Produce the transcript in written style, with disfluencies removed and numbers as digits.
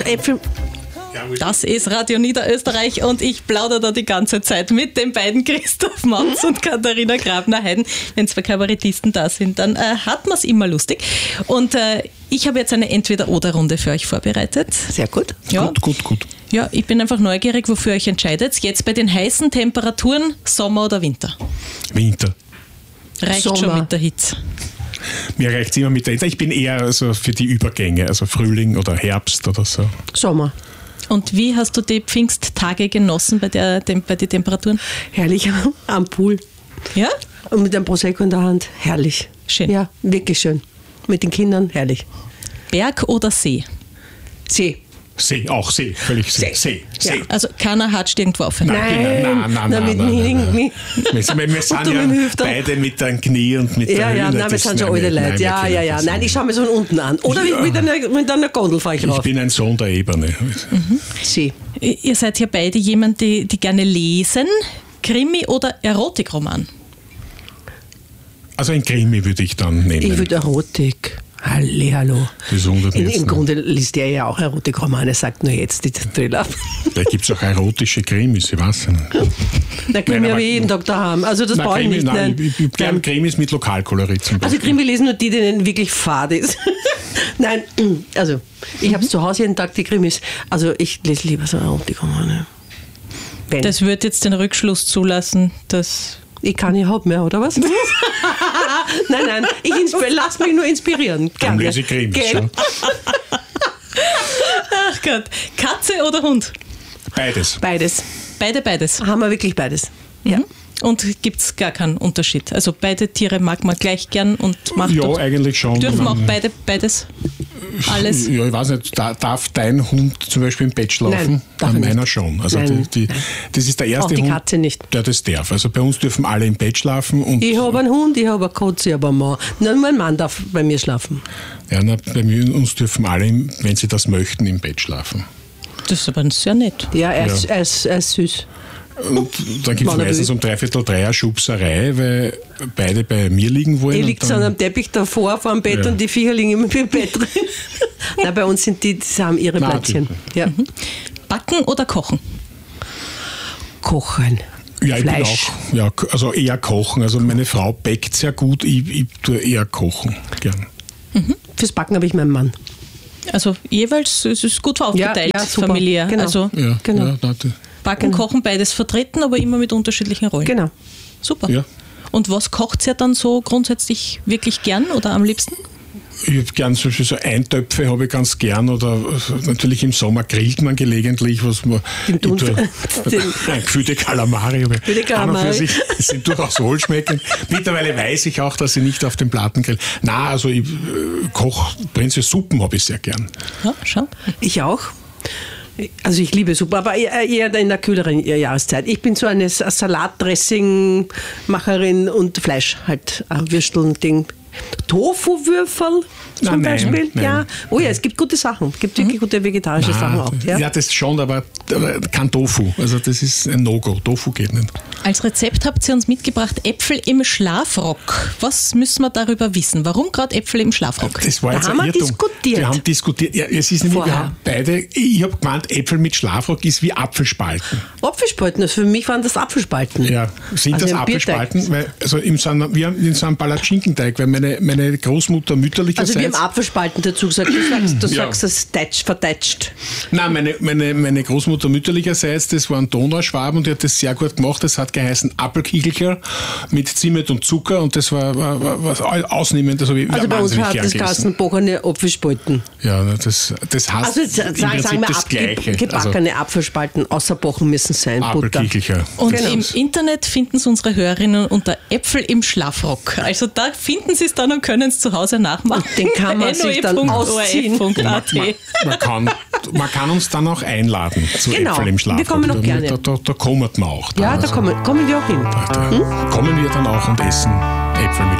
Äpfel. Das ist Radio Niederösterreich und ich plaudere da die ganze Zeit mit den beiden Christoph Mautz und Katharina Grabner-Heiden. Wenn zwei Kabarettisten da sind, dann hat man es immer lustig. Und ich habe jetzt eine Entweder-Oder-Runde für euch vorbereitet. Sehr gut. Ja. Gut. Ja, ich bin einfach neugierig, wofür ihr euch entscheidet. Jetzt bei den heißen Temperaturen, Sommer oder Winter? Winter. Reicht Sommer. schon mit der Hitze. Mir reicht es immer mit der Hitze. Ich bin eher also für die Übergänge, also Frühling oder Herbst oder so. Sommer. Und wie hast du die Pfingsttage genossen bei den Temperaturen? Herrlich am Pool. Ja? Und mit einem Prosecco in der Hand. Herrlich. Schön. Ja, wirklich schön. Mit den Kindern, herrlich. Berg oder See? See. See, völlig See. Ja. Also keiner hat irgendwo auf. Nein. mit dem Knie. Wir sind Und ja mit dem Hüfter. beide mit den Knie und mit der Ja, Hühner. nein, wir sind schon alte Leute. Ja. Nein, ich schaue mir so von unten an. Oder mit einer Gondel fahre ich Ich rauf. bin ein Sohn der Ebene. See. Ihr seid ja beide jemand, die gerne lesen. Krimi oder Erotikroman? Also ein Krimi würde ich dann nehmen. Ich würde Erotik. Hallihallo. Das wundert mich jetzt Im nicht. Grunde liest er ja auch Erotikromane, sagt nur jetzt die Thriller. Da gibt es auch erotische Krimis, ich weiß nicht. Da können wir aber- aber jeden Tag daheim. Also das brauche ich nicht. Nein, ich gerne Krimis mit Lokalkolorit zum Also Beispiel. Krimi lesen nur die, denen wirklich fad ist. Nein, also ich habe zu Hause jeden Tag die Krimis. Also ich lese lieber so Erotikromane. Wenn. Das wird jetzt den Rückschluss zulassen, dass... Ich kann nicht haben mehr, oder was? Nein, ich lass mich nur inspirieren. Dann Gerne. lese ich Krimis. Gell? Ja. Ach Gott, Katze oder Hund? Beides. Beides. Beides. Haben wir wirklich beides. Ja. Und gibt es gar keinen Unterschied? Also beide Tiere mag man gleich gern und macht Ja, doch, eigentlich schon. dürfen auch beides? Alles? Ja, ich weiß nicht, darf dein Hund zum Beispiel im Bett schlafen? Nein, darf er Meiner nicht. schon. Also Nein, das ist der erste Auch die Hund, Katze nicht. der das darf. Also bei uns dürfen alle im Bett schlafen. Und Ich habe einen Hund, ich habe eine Katze, ich habe einen Mann. Nur mein Mann darf bei mir schlafen. ja, bei uns dürfen alle, wenn sie das möchten, im Bett schlafen. Das ist aber sehr nett. Ja, er ist süß. Und dann gibt es Wann er meistens will. um 3/4 eine Schubserei, weil beide bei mir liegen wollen. Ich und liege so dann- am Teppich davor, vor dem Bett Ja. und die Viecher liegen immer im Bett drin. Nein, bei uns sind die haben ihre Nein, Plätzchen. Ja. Backen oder kochen? Kochen. Ja, ich Fleisch. bin auch, ja, also eher kochen. Also meine Frau backt sehr gut, ich tue eher kochen gern. Fürs Backen habe ich meinen Mann. Also jeweils, es ist gut aufgeteilt, super. familiär. Genau. Also Ja, Genau. ja, Backen, Kochen, beides vertreten, aber immer mit unterschiedlichen Rollen. Genau. Super. Ja. Und was kocht ihr dann so grundsätzlich wirklich gern oder am liebsten? Ich habe gern zum Beispiel so Eintöpfe, habe ich ganz gern, oder natürlich im Sommer grillt man gelegentlich, was man gefüllte Kalamari, aber Gefüllte Kalamari. an und für sich sind durchaus wohlschmeckend. Mittlerweile weiß ich auch, dass ich nicht auf dem Platten grill. Na, also ich koche prinzipiell Suppen, habe ich sehr gern. Ja, schau. Ich auch. Also ich liebe Suppe, aber eher in der kühleren Jahreszeit. Ich bin so eine Salatdressing-Macherin und Fleisch halt, Würsteln-Ding. Tofu-Würfel zum Nein, Beispiel. nein. Ja. Oh ja, es gibt gute Sachen. Es gibt wirklich gute vegetarische Sachen auch. Ja, das schon, aber kein Tofu. Also das ist ein No-Go. Tofu geht nicht. Als Rezept habt ihr uns mitgebracht Äpfel im Schlafrock. Was müssen wir darüber wissen? Warum gerade Äpfel im Schlafrock? Das war Da jetzt haben ein wir Irrtum. diskutiert. Wir haben diskutiert. Ja, es ist nämlich, wir Vorher. haben beide, ich habe gemeint, Äpfel mit Schlafrock ist wie Apfelspalten. Apfelspalten, also für mich waren das Apfelspalten. Ja, sind Also das ein Apfelspalten? Weil, also wir haben in so einem Palatschinkenteig, weil meine Großmutter mütterlicherseits... Also wir haben Apfelspalten dazu gesagt. Du sagst das vertätscht. Nein, meine Großmutter mütterlicherseits, das war ein Donauschwaben und die hat das sehr gut gemacht. Das hat geheißen Apfelkichelcher mit Zimt und Zucker und das war ausnehmend. Das habe ich Also bei uns wahnsinnig hat gern das gegessen. Geißen bochene Apfelspalten. Ja, das heißt Also im sagen Prinzip wir das Gleiche. gebackene Apfelspalten ausgebrochen müssen sein. Also, Butter. Apfelkichelcher. Und Genau. im Internet finden es unsere Hörerinnen unter Äpfel im Schlafrock. Also da finden sie es dann und können es zu Hause nachmachen. Den kann man sich dann ausziehen. Man kann uns dann auch einladen zu Genau, Äpfel im Schlafrock. wir kommen noch gerne. Da kommen wir auch. Ja, da kommen wir auch hin. Da kommen wir dann auch und essen Äpfel mit